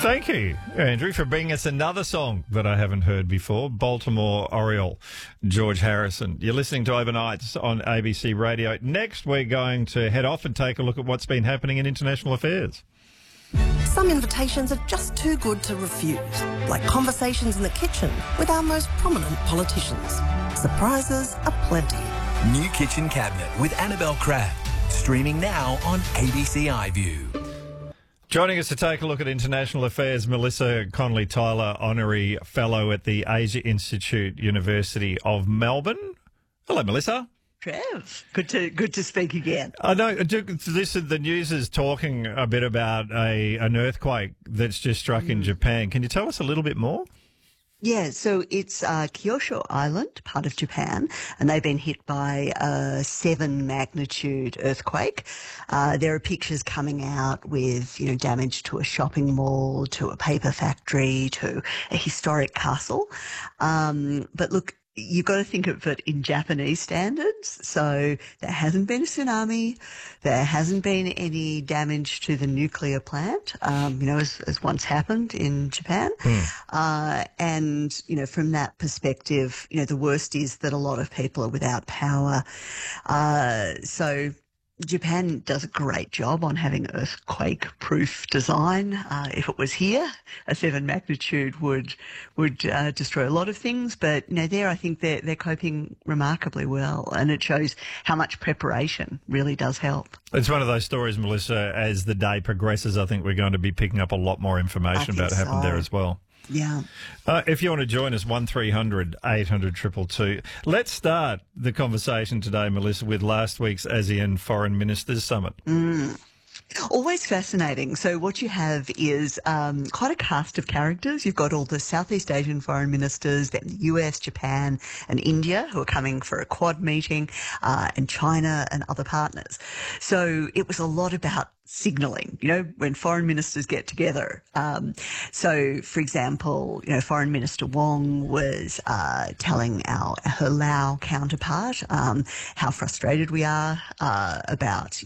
Thank you, Andrew, for bringing us another song that I haven't heard before, Baltimore Oriole, George Harrison. You're listening to Overnights on ABC Radio. Next, we're going to head off and take a look at what's been happening in international affairs. Some invitations are just too good to refuse, like conversations in the kitchen with our most prominent politicians. Surprises are plenty. New Kitchen Cabinet with Annabelle Crabb, streaming now on ABC iView. Joining us to take a look at international affairs, Melissa Connolly-Tyler, Honorary Fellow at the Asia Institute, University of Melbourne. Hello, Melissa. Trev, good to speak again. I know. Listen, the news is talking a bit about an earthquake that's just struck in Japan. Can you tell us a little bit more? Yeah, so it's Kyushu Island, part of Japan, and they've been hit by a 7 magnitude earthquake. There are pictures coming out with, damage to a shopping mall, to a paper factory, to a historic castle. But look, you've got to think of it in Japanese standards. So there hasn't been a tsunami. There hasn't been any damage to the nuclear plant, as once happened in Japan. And, from that perspective, the worst is that a lot of people are without power. So Japan does a great job on having earthquake-proof design. If it was here, a 7 magnitude would destroy a lot of things. But there I think they're coping remarkably well, and it shows how much preparation really does help. It's one of those stories, Melissa. As the day progresses, I think we're going to be picking up a lot more information about what happened there as well. Yeah. If you want to join us, 1300 800 222. Let's start the conversation today, Melissa, with last week's ASEAN Foreign Ministers Summit. Always fascinating. So what you have is quite a cast of characters. You've got all the Southeast Asian foreign ministers, then the US, Japan and India who are coming for a Quad meeting, and China and other partners. So it was a lot about signalling, when foreign ministers get together. So, for example, Foreign Minister Wong was telling her Lao counterpart how frustrated we are about,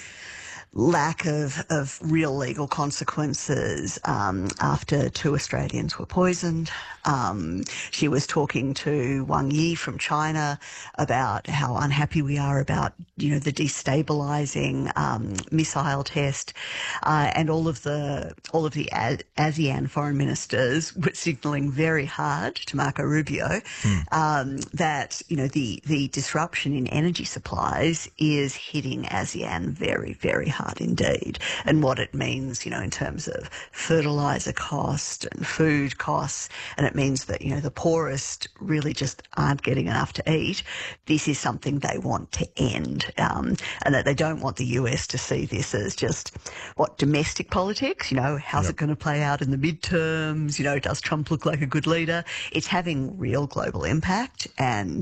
lack of real legal consequences after 2 Australians were poisoned. She was talking to Wang Yi from China about how unhappy we are about, the destabilising missile test, and all of the ASEAN foreign ministers were signalling very hard to Marco Rubio that the disruption in energy supplies is hitting ASEAN very, very hard indeed, and what it means, in terms of fertiliser cost and food costs, and it means that, the poorest really just aren't getting enough to eat. This is something they want to end, and that they don't want the US to see this as just, domestic politics, how's it going to play out in the midterms, does Trump look like a good leader? It's having real global impact, and,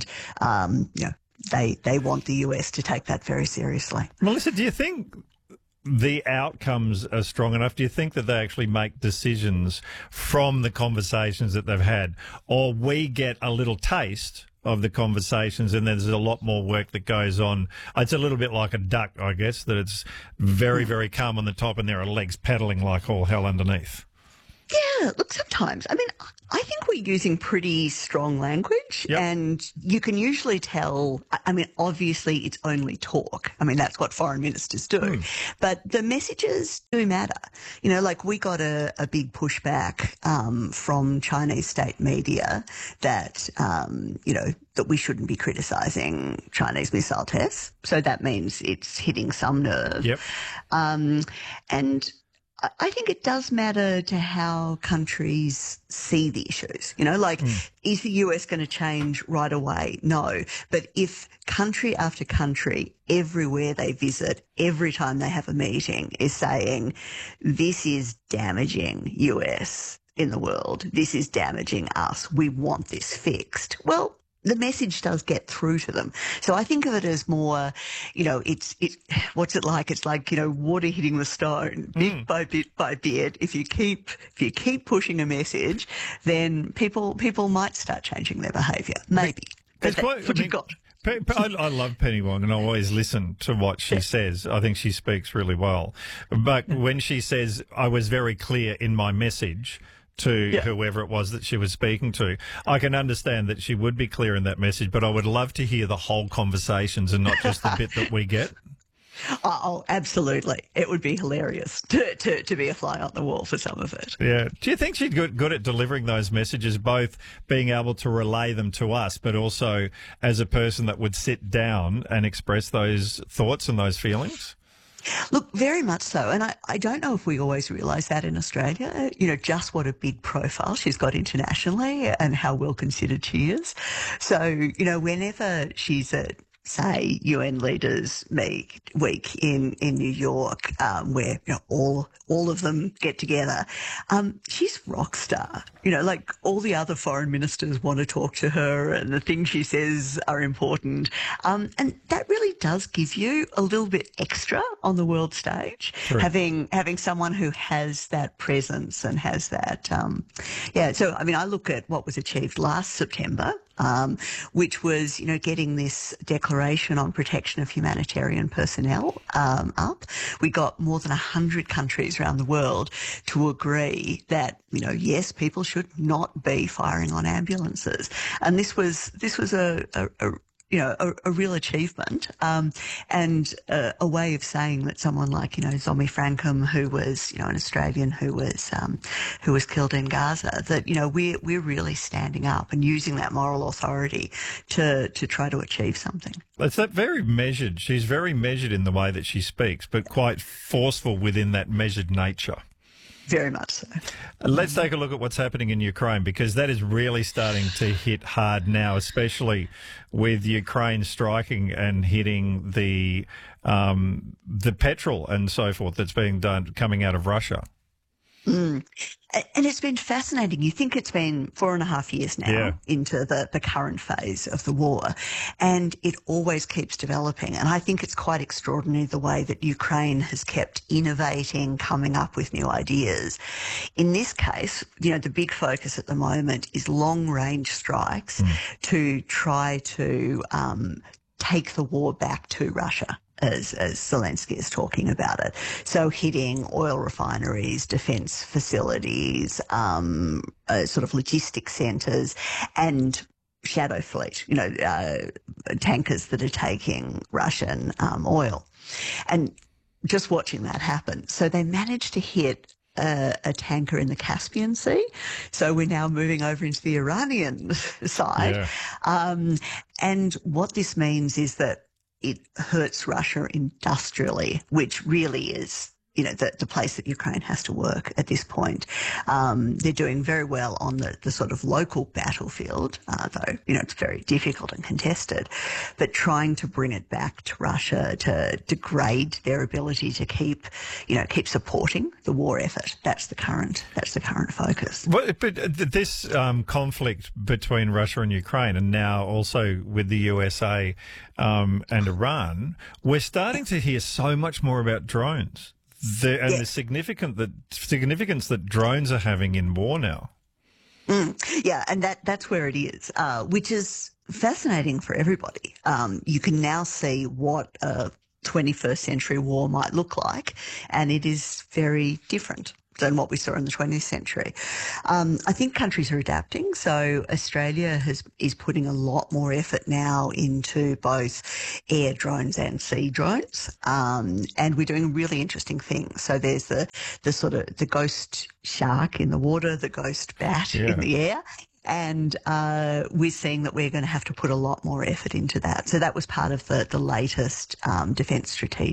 they want the US to take that very seriously. Melissa, do you think the outcomes are strong enough? Do you think that they actually make decisions from the conversations that they've had, or we get a little taste of the conversations and there's a lot more work that goes on? It's a little bit like a duck, I guess, that it's very, very calm on the top and there are legs paddling like all hell underneath. Yeah, look, sometimes. I think we're using pretty strong language, and you can usually tell. Obviously, it's only talk. That's what foreign ministers do. But the messages do matter. We got a big pushback from Chinese state media that, that we shouldn't be criticising Chinese missile tests. So that means it's hitting some nerve. Yep. And I think it does matter to how countries see the issues. Is the US going to change right away? No. But if country after country, everywhere they visit, every time they have a meeting, is saying, this is damaging US in the world, this is damaging us, we want this fixed, well, the message does get through to them. So I think of it as more, it's what's it like? It's like, water hitting the stone, bit by bit. If you keep pushing a message, then people might start changing their behaviour. Maybe. That's what you've got. I love Penny Wong, and I always listen to what she says. I think she speaks really well. But when she says, I was very clear in my message to whoever it was that she was speaking to, I can understand that she would be clear in that message, but I would love to hear the whole conversations and not just the bit that we get. Oh, absolutely. It would be hilarious to be a fly on the wall for some of it. Yeah. Do you think she'd good at delivering those messages, both being able to relay them to us, but also as a person that would sit down and express those thoughts and those feelings? Look, very much so. And I don't know if we always realise that in Australia, just what a big profile she's got internationally and how well considered she is. So, whenever she's at, say, UN Leaders Week in New York, where all of them get together, she's rock star. Like all the other foreign ministers want to talk to her, and the things she says are important. And that really does give you a little bit extra on the world stage, True. having someone who has that presence and has that. So I look at what was achieved last September. Which was, getting this declaration on protection of humanitarian personnel up. We got more than 100 countries around the world to agree that, yes, people should not be firing on ambulances. And this was a real achievement, and a way of saying that someone like, Zomi Francom, who was, an Australian who was killed in Gaza, that, we're really standing up and using that moral authority to try to achieve something. It's that very measured. She's very measured in the way that she speaks, but quite forceful within that measured nature. Very much so. Let's take a look at what's happening in Ukraine, because that is really starting to hit hard now, especially with Ukraine striking and hitting the petrol and so forth that's being done coming out of Russia. And it's been fascinating. You think it's been 4.5 years now into the current phase of the war, and it always keeps developing. And I think it's quite extraordinary the way that Ukraine has kept innovating, coming up with new ideas. In this case, the big focus at the moment is long-range strikes to try to take the war back to Russia, as Zelensky is talking about it. So hitting oil refineries, defence facilities, sort of logistics centres, and shadow fleet, tankers that are taking Russian oil. And just watching that happen. So they managed to hit a tanker in the Caspian Sea. So we're now moving over into the Iranian side. Yeah. And what this means is that it hurts Russia industrially, which really is, the place that Ukraine has to work at this point. They're doing very well on the sort of local battlefield, though, it's very difficult and contested, but trying to bring it back to Russia to degrade their ability to keep supporting the war effort. That's the current focus. But this conflict between Russia and Ukraine, and now also with the USA and Iran, we're starting to hear so much more about drones. The significance that drones are having in war now. Yeah, and that's where it is, which is fascinating for everybody. You can now see what a 21st century war might look like, and it is very different than what we saw in the 20th century. I think countries are adapting. So Australia is putting a lot more effort now into both air drones and sea drones. And we're doing really interesting things. So there's the sort of the ghost shark in the water, the ghost bat in the air. And we're seeing that we're going to have to put a lot more effort into that. So that was part of the latest defence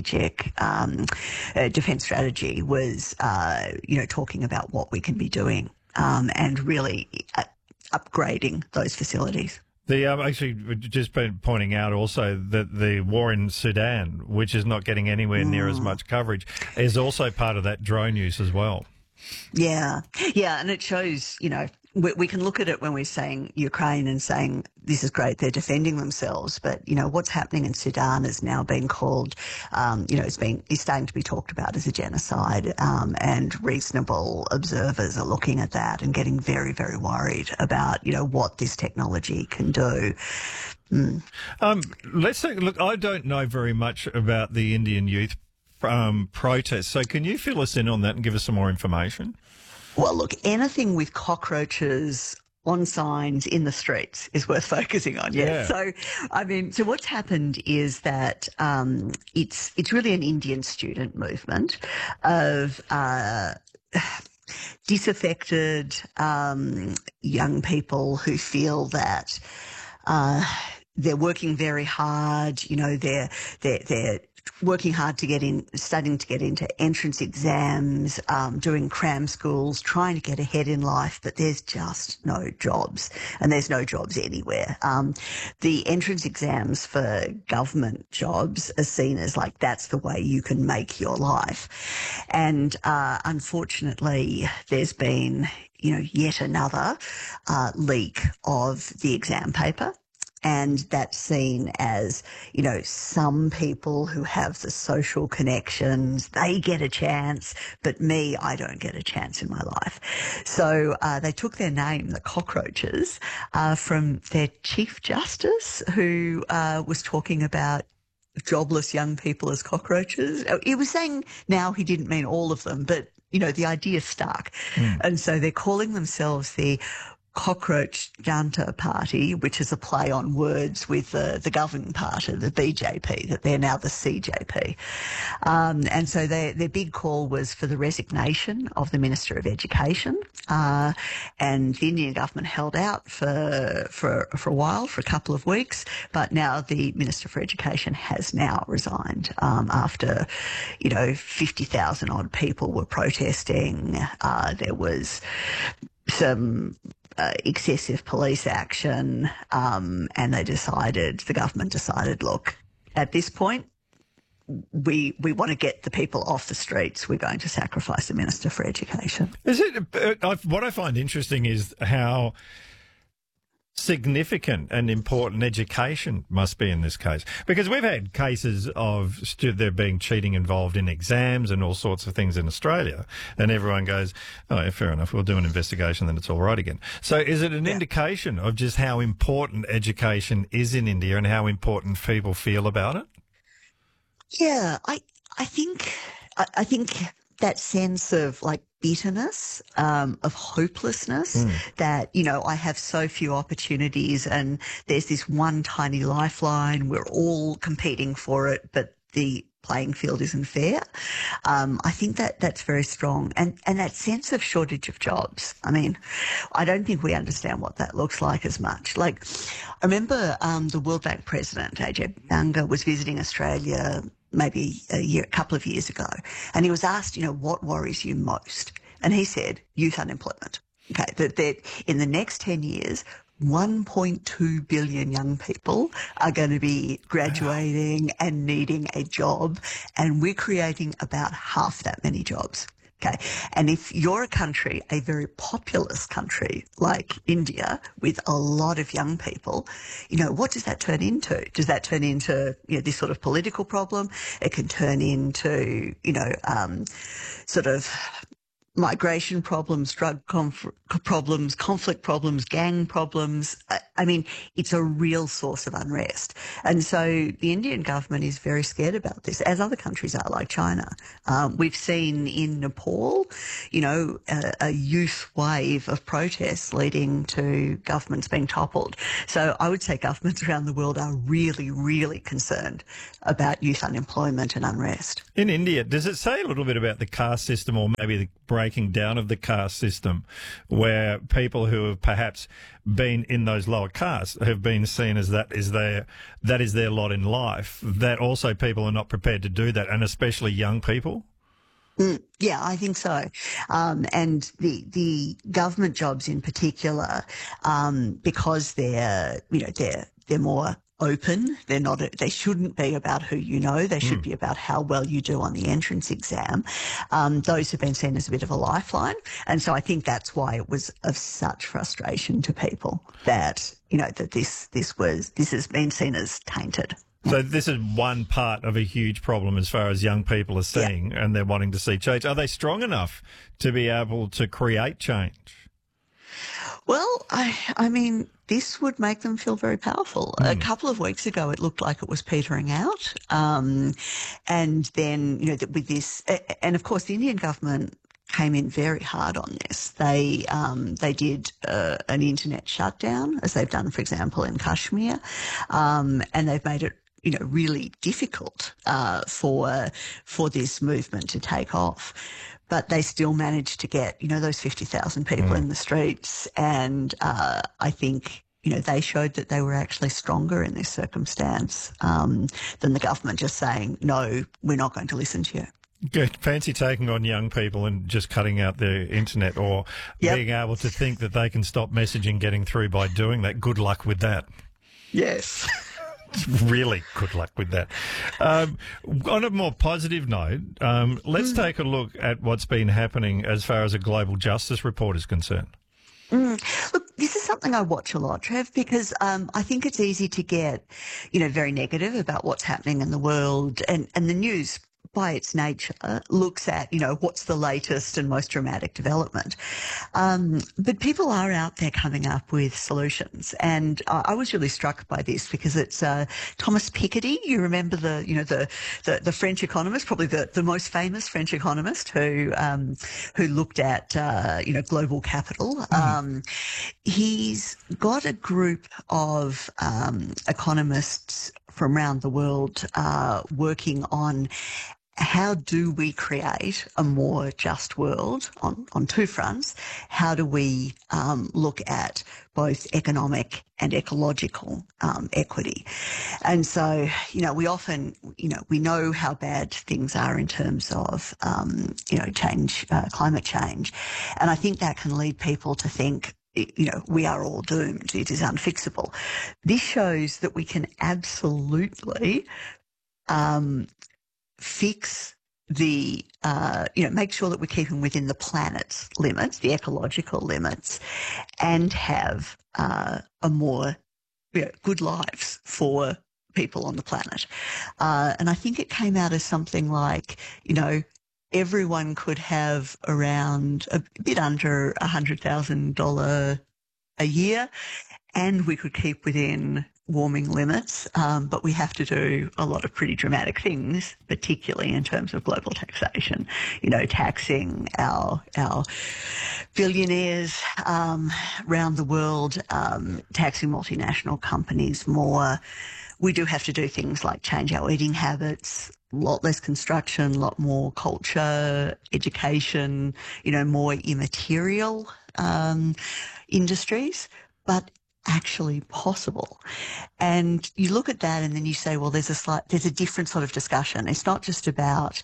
strategy was, talking about what we can be doing and really upgrading those facilities. Actually, just been pointing out also that the war in Sudan, which is not getting anywhere near as much coverage, is also part of that drone use as well. Yeah, and it shows, we can look at it when we're saying Ukraine and saying this is great, they're defending themselves, but what's happening in Sudan is now being called, it's starting to be talked about as a genocide, and reasonable observers are looking at that and getting very, very worried about what this technology can do. Let's take a look. I don't know very much about the Indian youth protests, so can you fill us in on that and give us some more information? Well, look, anything with cockroaches on signs in the streets is worth focusing on. Yeah. So what's happened is that it's really an Indian student movement of disaffected young people who feel that they're working very hard. They're working hard to get in, studying to get into entrance exams, doing cram schools, trying to get ahead in life, but there's just no jobs, and there's no jobs anywhere. The entrance exams for government jobs are seen as like that's the way you can make your life. And unfortunately, there's been, yet another leak of the exam paper. And that's seen as, some people who have the social connections, they get a chance, but me, I don't get a chance in my life. So they took their name, the Cockroaches, from their Chief Justice, who was talking about jobless young people as cockroaches. He was saying now he didn't mean all of them, but, the idea stuck. And so they're calling themselves the Cockroach Janta Party, which is a play on words with the governing party, the BJP, that they're now the CJP. And so their big call was for the resignation of the Minister of Education. And the Indian government held out for a while, for a couple of weeks, but now the Minister for Education has now resigned after, 50,000 odd people were protesting. There was some excessive police action, and the government decided, look, at this point, we want to get the people off the streets. We're going to sacrifice the Minister for Education. What I find interesting is how significant and important education must be in this case, because we've had cases of there being cheating involved in exams and all sorts of things in Australia, and everyone goes, oh, yeah, fair enough, we'll do an investigation, then it's all right again. So is it an indication of just how important education is in India and how important people feel about it? Yeah, I think that sense of like bitterness, of hopelessness, that, I have so few opportunities and there's this one tiny lifeline. We're all competing for it, but the playing field isn't fair. I think that's very strong. And that sense of shortage of jobs. I mean, I don't think we understand what that looks like as much. Like, I remember the World Bank president, Ajay Banga, was visiting Australia maybe a couple of years ago, and he was asked, what worries you most? And he said, youth unemployment. Okay, that in the next 10 years, 1.2 billion young people are going to be graduating and needing a job, and we're creating about half that many jobs. Okay. And if you're a country, a very populous country like India with a lot of young people, what does that turn into? Does that turn into, this sort of political problem? It can turn into, sort of migration problems, drug problems, conflict problems, gang problems. I mean, it's a real source of unrest. And so the Indian government is very scared about this, as other countries are, like China. We've seen in Nepal, a youth wave of protests leading to governments being toppled. So I would say governments around the world are really, really concerned about youth unemployment and unrest. In India, does it say a little bit about the caste system, or maybe the breaking down of the caste system, where people who have perhaps been in those lower castes have been seen as that is their lot in life, that also people are not prepared to do that, and especially young people? Yeah, I think so. And the government jobs in particular, because they're more open. They're not. They shouldn't be about who you know. They should be about how well you do on the entrance exam. Those have been seen as a bit of a lifeline, and so I think that's why it was of such frustration to people that that this has been seen as tainted. So this is one part of a huge problem as far as young people are seeing, and they're wanting to see change. Are they strong enough to be able to create change? Well, I mean, this would make them feel very powerful. A couple of weeks ago, it looked like it was petering out. And then, with this, and of course, the Indian government came in very hard on this. They did an internet shutdown, as they've done, for example, in Kashmir, and they've made it really difficult for this movement to take off. But they still managed to get, those 50,000 people in the streets. And I think, they showed that they were actually stronger in this circumstance than the government just saying, no, we're not going to listen to you. Good. Fancy taking on young people and just cutting out their internet or being able to think that they can stop messaging getting through by doing that. Good luck with that. Yes. Really good luck with that. On a more positive note, let's take a look at what's been happening as far as a global justice report is concerned. Look, this is something I watch a lot, Trev, because I think it's easy to get, very negative about what's happening in the world, and the news by its nature looks at, what's the latest and most dramatic development. But people are out there coming up with solutions. And I was really struck by this because it's Thomas Piketty. You remember the French economist, probably the most famous French economist who looked at, global capital. He's got a group of economists from around the world working on how do we create a more just world on two fronts? How do we look at both economic and ecological equity? And so, we often, we know how bad things are in terms of, change, climate change. And I think that can lead people to think, we are all doomed. It is unfixable. This shows that we can absolutely fix the, make sure that we're keeping within the planet's limits, the ecological limits, and have a more good lives for people on the planet. And I think it came out as something like, everyone could have around a bit under $100,000 a year, and we could keep within warming limits, but we have to do a lot of pretty dramatic things, particularly in terms of global taxation, taxing our billionaires around the world, taxing multinational companies more. We do have to do things like change our eating habits, a lot less construction, a lot more culture, education, more immaterial industries, but actually possible. And you look at that and then you say, well, there's a different sort of discussion. It's not just about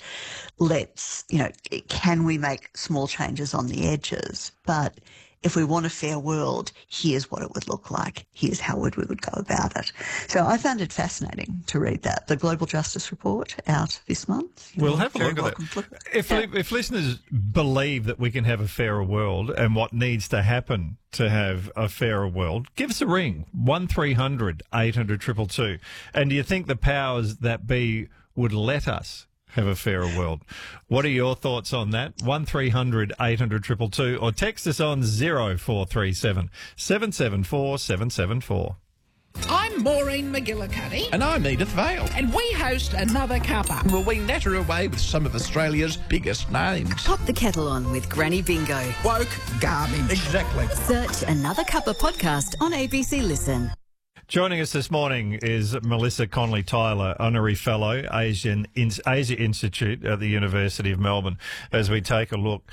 can we make small changes on the edges, but if we want a fair world, here's what it would look like. Here's how we would go about it. So I found it fascinating to read that. The Global Justice Report out this month. We'll have a look at that. If listeners believe that we can have a fairer world and what needs to happen to have a fairer world, give us a ring, 1300 800 222. And do you think the powers that be would let us have a fairer world? What are your thoughts on that? 1300 800 222 or text us on 0437 774 774. I'm Maureen McGillicuddy. And I'm Edith Vale. And we host Another Cuppa. Well, we natter away with some of Australia's biggest names. Pop the kettle on with Granny Bingo. Woke garbage. Exactly. Search Another Cuppa podcast on ABC Listen. Joining us this morning is Melissa Connolly-Tyler, Honorary Fellow, Asia Institute at the University of Melbourne, as we take a look